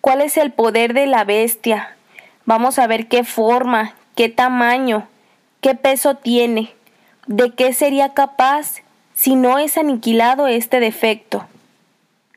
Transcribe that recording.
¿Cuál es el poder de la bestia? Vamos a ver qué forma, qué tamaño, qué peso tiene, de qué sería capaz si no es aniquilado este defecto.